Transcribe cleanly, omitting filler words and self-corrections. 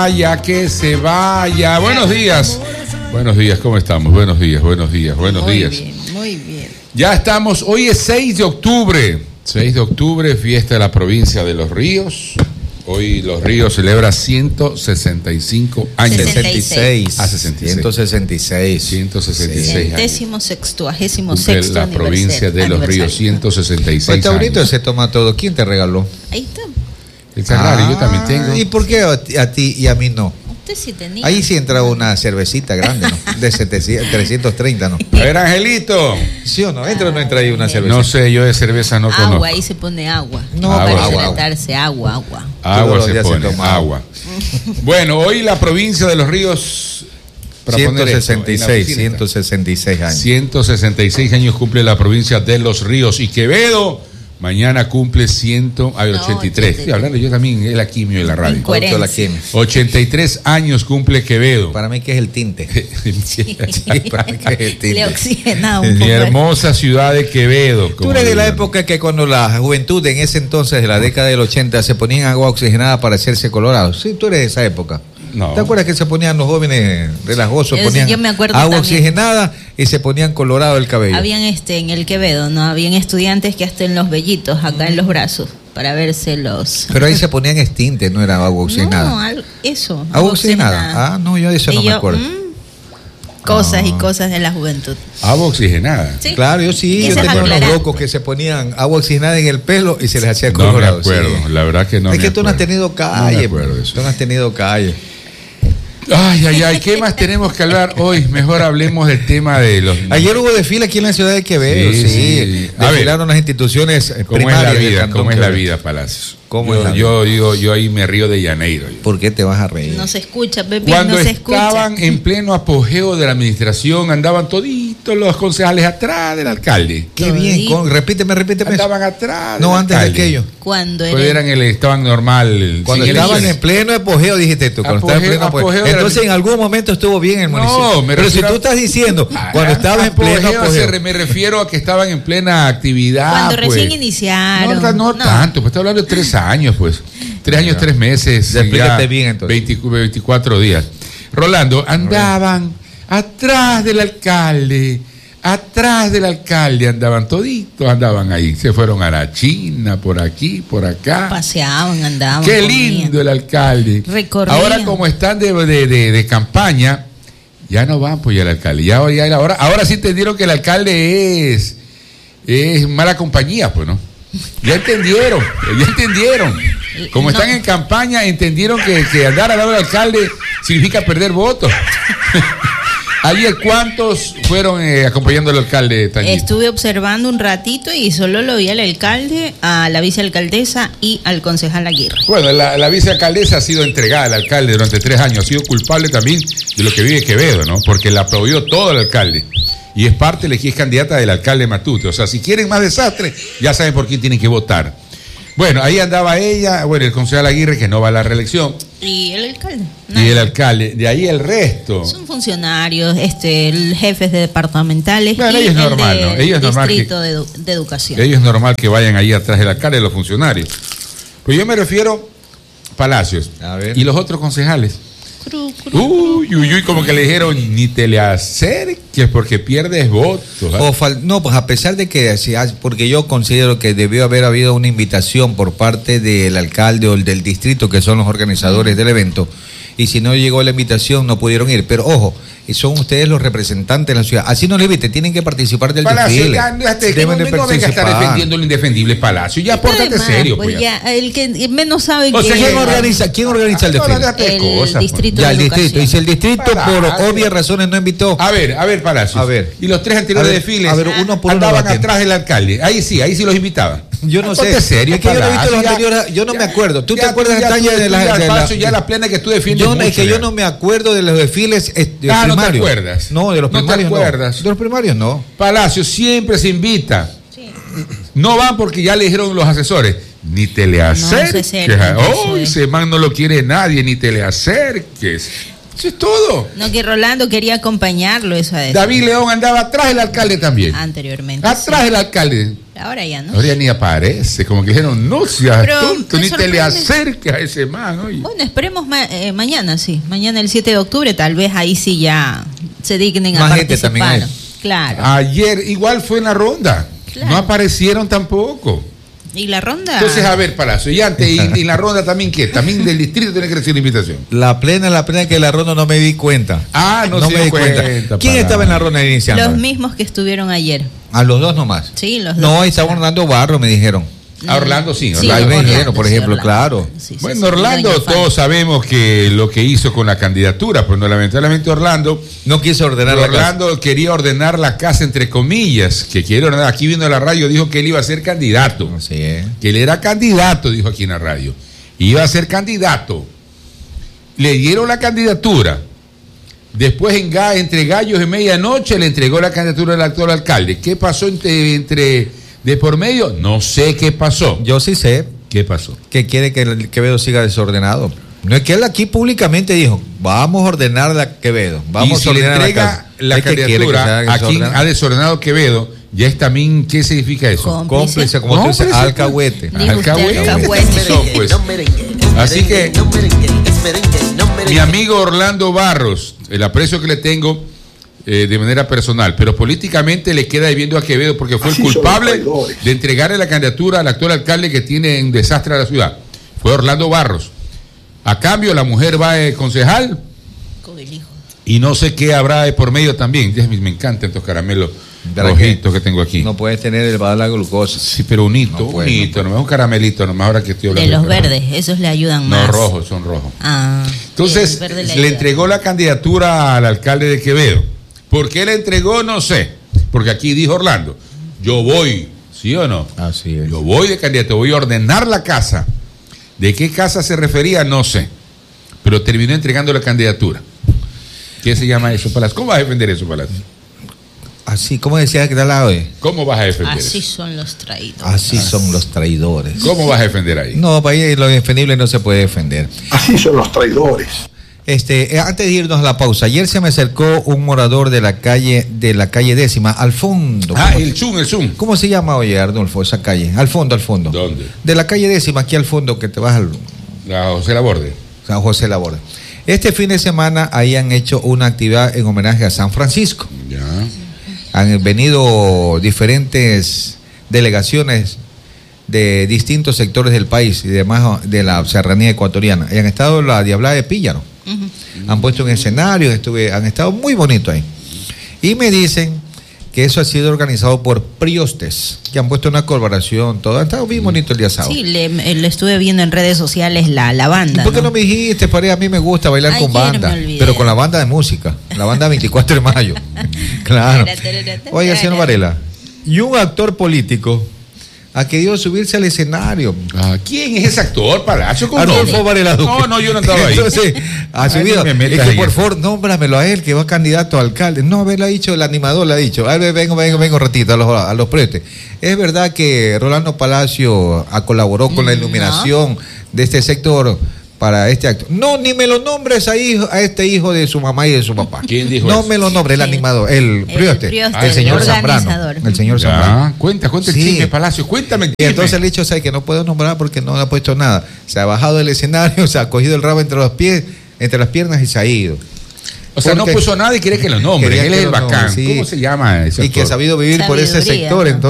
vaya, que se vaya. Buenos días. Buenos días, ¿cómo estamos? Buenos días. Muy bien, muy bien. Ya estamos, hoy es 6 de octubre. 6 de octubre, fiesta de la provincia de Los Ríos. Hoy Los Ríos celebra 165 años. 66. 66. 166. 166 años. 16º la provincia de Los Ríos, 166 pues ahorita años. se toma todo. ¿Quién te regaló? Ahí está. El sagrario, yo también tengo. ¿Y por qué a ti y a mí no? Usted sí tenía. Ahí sí entra una cervecita grande, ¿no? De 330, ¿no? A ver, Angelito. ¿Sí o no? ¿Entra o no entra ahí una cerveza? No sé, yo de cerveza no conozco. Agua, ahí se pone agua. No, Agua, para agua. hidratarse, agua. Agua Todos los se días se pone, toma agua. Bueno, hoy la provincia de Los Ríos... para poner esto, en la 166, oficina está. 166 años. 166 años cumple la provincia de Los Ríos. Y Quevedo mañana cumple 83. Estoy hablando yo también, es la quimio de la radio. Incoherencia. La quimio. 83 años cumple Quevedo. Para mí que es el tinte. Para mí que es el tinte. Le oxigenaba un Mi poco. hermosa ciudad de Quevedo. Tú como eres de la digo. época que cuando la juventud en ese entonces, de la década del 80, se ponían agua oxigenada para hacerse colorados. Sí, tú eres de esa época. No. ¿Te acuerdas que se ponían los jóvenes relajosos? Ponían Yo me acuerdo agua también. oxigenada y se ponían colorado el cabello. Habían en el Quevedo, ¿no? Habían estudiantes que hasta en los vellitos, acá en los brazos, para verse los... Pero ahí se ponían extintes, no era agua oxigenada. No, eso. ¿Agua oxigenada? Ah, no, yo de eso no me acuerdo. Cosas y cosas de la juventud. Agua oxigenada. Sí. Claro, yo sí, yo Eso es tenía unos aclarante. locos que se ponían agua oxigenada en el pelo y se les hacía No me colorado. acuerdo, sí. la verdad que no Es me que tú no has acuerdo. tenido No calle. me acuerdo de eso. Tú no has tenido calle. Ay, ¿qué más tenemos que hablar hoy? Mejor hablemos del tema de los... Ayer hubo desfile aquí en la ciudad de Quevedo, Sí, sí. sí. A ver, Desfilaron las instituciones ¿Cómo es la primarias del vida? Cantón ¿Cómo es la Quevedo. vida, Palacios? ¿Cómo es la Yo ahí me río de Llaneiro. ¿Por qué te vas a reír? No se escucha, Pepe, Cuando no se estaban escucha. en pleno apogeo de la administración, andaban toditos los concejales atrás del alcalde. Qué bien, repíteme eso. Andaban atrás. No, del antes de alcalde. aquello. Cuando Pues estaban normal. Cuando sin estaban en elecciones. pleno apogeo, dijiste tú. Cuando estaban en pleno apogeo. de la- Entonces, en algún momento estuvo bien el No, municipio. me Pero si refiero tú estás diciendo, cuando estabas en pleno apogeo. Me refiero a que estaban en plena actividad. Cuando pues. recién iniciaron. No tanto, pues estoy hablando de 3 años, pues. 3 años, 3 meses. Ya explícate bien, entonces. 24 días. Rolando, andaban atrás del alcalde. Atrás del alcalde andaban toditos, andaban ahí. Se fueron a la China, por aquí, por acá. Paseaban, andaban. Qué comían. lindo el alcalde. Recorrían. Ahora, como están de campaña, ya no van pues ya el alcalde. Ahora sí entendieron que el alcalde es mala compañía, pues, ¿no? Ya entendieron. Como No. están en campaña, entendieron que andar al lado del alcalde significa perder votos. Ayer, ¿cuántos fueron acompañando al alcalde, Tañito? Estuve observando un ratito y solo lo vi al alcalde, a la vicealcaldesa y al concejal Aguirre. Bueno, la vicealcaldesa ha sido entregada al alcalde durante 3 años. Ha sido culpable también de lo que vive Quevedo, ¿no? Porque la aplaudió todo el alcalde. Y es es candidata del alcalde Matute. O sea, si quieren más desastre, ya saben por quién tienen que votar. Bueno, ahí andaba ella, el concejal Aguirre, que no va a la reelección, ¿Y el alcalde? y el alcalde. De ahí el resto. Son funcionarios, jefes departamentales Bueno, y ellos el normal, ¿no? Ellos del normal distrito de educación. Ellos es normal que vayan ahí atrás del alcalde, los funcionarios. Pues yo me refiero Palacios. A ver. Y los otros concejales. Cru, cru. Uy, como que le dijeron, ni te le acerques porque pierdes votos. No, pues a pesar de que, porque yo considero que debió haber habido una invitación por parte del alcalde o del distrito, que son los organizadores del evento, y si no llegó la invitación no pudieron ir. Pero ojo, son ustedes los representantes de la ciudad. Así no le invite, tienen que participar del Palacio, desfile. no venga a estar defendiendo lo indefendible, Palacio. Ya pórtate Además, serio, pues. pues. Ya, el que menos sabe O sea, que ¿Quién organiza el desfile? el distrito Ya, de el distrito. educación. Y si el distrito por Palacio. obvias razones no invitó. A ver, Palacio. A ver. Y los 3 anteriores A ver, desfiles a ver, uno por uno andaban batiendo. atrás del alcalde. Ahí sí los invitaban. Yo no Ponte sé. serio, Es que yo no he visto los Palacio, anteriores. Yo no me acuerdo. ¿Tú te acuerdas, ya Tania, de la Palacio, ya la plena que tú defiendes mucho, es que yo ya. no me acuerdo de los desfiles no te primarios. acuerdas. No, de los No te primarios acuerdas. no. De los primarios no. Palacio siempre se invita. No van porque ya le dijeron los asesores, ni te le acerques. acerquen, eso Hoy es. ese man no lo quiere nadie, ni te le acerques. Eso es todo. No, que Rolando quería acompañarlo, eso a decir. David León andaba atrás del alcalde también. Anteriormente. Atrás del alcalde. Ahora ya no. Ahora ya ni aparece, como que dijeron, no seas Pero tonto, me ni te le sorprende. acerques a ese man. Oye. Bueno, esperemos mañana, sí. Mañana el 7 de octubre, tal vez ahí sí ya se dignen a Más gente también participar. hay. Claro. Ayer igual fue en la ronda. Claro. No aparecieron tampoco. ¿Y la ronda? Entonces, a ver, Palacio, y antes, y en la ronda también, ¿qué? También del distrito tiene que recibir la invitación. La plena que la ronda no me di cuenta. Ah, no se me dio di cuenta. cuenta, ¿Quién para. estaba en la ronda iniciando? Los mismos que estuvieron ayer. A los dos nomás. Sí, los dos. No, ahí estaba Orlando Barro, me dijeron. A Orlando sí, Ahí Orlando. me dijeron, por ejemplo, Orlando. claro. Sí, sí, Bueno, sí, Orlando, Doña Fanny. todos sabemos que lo que hizo con la candidatura, pues no, lamentablemente Orlando No quiso ordenar la casa. Orlando quería ordenar la casa, entre comillas, que quiere ordenar. Aquí viendo la radio dijo que él iba a ser candidato. Así es. Que él era candidato, dijo aquí en la radio. Iba a ser candidato. Le dieron la candidatura. Después, entre gallos y medianoche, le entregó la candidatura al actual alcalde. ¿Qué pasó de por medio? No sé qué pasó. Yo sí sé ¿Qué pasó? que quiere que el Quevedo siga desordenado. No es que él aquí públicamente dijo, vamos a ordenar la Quevedo. Vamos y si a le ordenar entrega casa. la Es que quiere que candidatura se haga a quien desordenado. ha desordenado Quevedo, ya es también, ¿qué significa eso? Cómplice, como tú dices, Cómplice. alcahuete. Dijo usted Alcahuete. Son, pues. Así que, mi amigo Orlando Barros, el aprecio que le tengo de manera personal, pero políticamente le queda debiendo a Quevedo porque fue Así el son los culpable traidores. de entregarle la candidatura al actual alcalde que tiene un desastre a la ciudad. Fue Orlando Barros. A cambio, la mujer va de concejal Con el hijo. y no sé qué habrá de por medio también. Me encantan estos caramelos ¿Verdad rojitos que tengo aquí. No puedes tener elevada la glucosa. Sí, pero unito, No puede, unito, nomás un caramelito, nomás ahora que estoy De hablando. los verdes, esos le ayudan No, más. rojos, son rojos. Ah. Entonces, el verde le ayuda. entregó la candidatura al alcalde de Quevedo. ¿Por qué le entregó? No sé. Porque aquí dijo Orlando, yo voy, ¿sí o no? Así es. Yo voy de candidato, voy a ordenar la casa. ¿De qué casa se refería? No sé. Pero terminó entregando la candidatura. ¿Qué se llama eso, Palacio? ¿Cómo vas a defender eso, Palacio? Así, ¿cómo decía que da la hoy? ¿Cómo vas a defender Así eso? son los traidores. Así son los traidores. ¿Cómo vas a defender ahí? No, para ahí lo indefendible no se puede defender. Así son los traidores. Antes de irnos a la pausa, ayer se me acercó un morador de la calle décima, al fondo. Ah, ¿Cómo- el Zoom. ¿Cómo se llama, oye, Arnulfo, esa calle? Al fondo. ¿Dónde? De la calle décima, aquí al fondo, que te vas al La José Laborde. San José Laborde. Este fin de semana ahí han hecho una actividad en homenaje a San Francisco. Ya. Han venido diferentes delegaciones de distintos sectores del país y demás de la serranía ecuatoriana. Y han estado en la Diablada de Píllaro. Han puesto un escenario, han estado muy bonitos ahí. Y me dicen que eso ha sido organizado por Priostes, que han puesto una colaboración, todo. Ha estado bien bonito el día sábado. Sí, le estuve viendo en redes sociales la banda. ¿Por qué no me dijiste, Pared? A mí me gusta bailar con Ayer banda, me olvidé. pero con la banda de música, la banda 24 de mayo. Claro. Oiga, señor Varela, y un actor político ha querido subirse al escenario. Ah, ¿quién es ese actor, Palacio? ¿Con Adolfo nombre? Varela Duque. No, yo no estaba ahí. Entonces, ha Ay, subido. no me Es metas que en por eso. favor, nómbramelo a él, que va candidato a alcalde. No, me lo ha dicho el animador, le ha dicho. A ver, vengo un ratito a los prestes. Es verdad que Rolando Palacio colaboró con la iluminación de este sector para este acto. No, ni me lo nombres a este hijo de su mamá y de su papá. ¿Quién dijo no eso? me lo nombres, el Sí. animador, el Prioste, Prioste, el señor el Zambrano. organizador. El señor Zambrano. Ya, cuenta el Sí. chisme, Palacio, cuéntame el Y chisme. entonces el hecho es que no puedo nombrar porque no ha puesto nada. Se ha bajado del escenario, se ha cogido el rabo entre los pies, entre las piernas y se ha ido. O sea, no porque- puso nada y quiere que lo nombre. Quería Él que es el lo bacán. nombre, sí. ¿Cómo se llama ese Y que ha actor? sabido vivir por ese Sabiduría, sector. ¿no? Entonces,